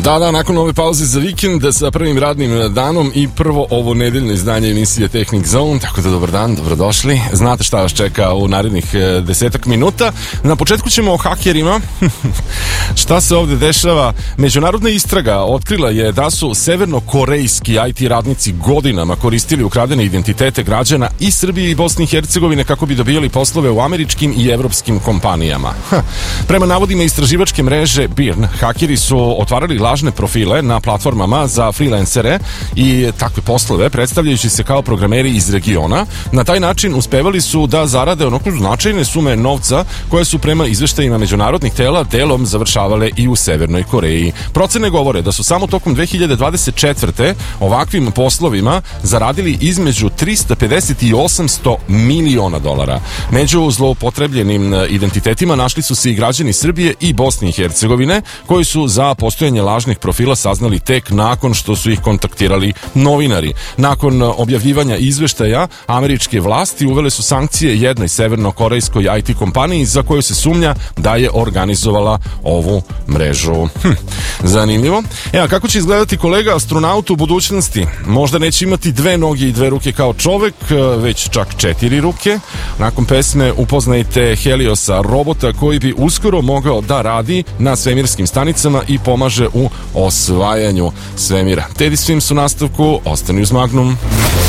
Da, nakon ove pauze za vikend sa prvim radnim danom i prvo ovo nedeljno izdanje emisije Technic Zone, tako da dobar dan, dobrodošli. Znate šta vas čeka u narednih 10 minuta. Na početku ćemo o hakerima. Šta se ovde dešava? Međunarodna istraga otkrila je da su severnokorejski IT radnici godinama koristili ukradene identitete građana i Srbije i Bosne i Hercegovine kako bi dobijali poslove u američkim i evropskim kompanijama. Prema navodima istraživačke mreže BIRN, hakeri su otvarali lažne profile na platformama za freelancere i takve poslove, predstavljajući se kao programeri iz regiona. Na taj način uspevali su da zarade onako značajne sume novca koje su prema izveštajima međunarodnih tela delom završavale i u Severnoj Koreji. Procene govore da su samo tokom 2024. ovakvim poslovima zaradili između 350 i 800 miliona dolara. Među zloupotrebljenim identitetima našli su se i građani Srbije i Bosne i Hercegovine, koji su za postojanje lažnih profila saznali tek nakon što su ih kontaktirali novinari. Nakon objavljivanja izveštaja, američke vlasti uvele su sankcije jednoj severnokorejskoj IT kompaniji za koju se sumnja da je organizovala ovu mrežu. Zanimljivo. Evo, kako će izgledati kolega astronaut u budućnosti? Možda neće imati 2 noge i 2 ruke kao čovek, već čak 4 ruke. Nakon pesme upoznajte Heliosa, robota koji bi uskoro mogao da radi na svemirskim stanicama i pomaže u osvajanju svemira. Teddy Swims u nastavku, ostani uz Magnum.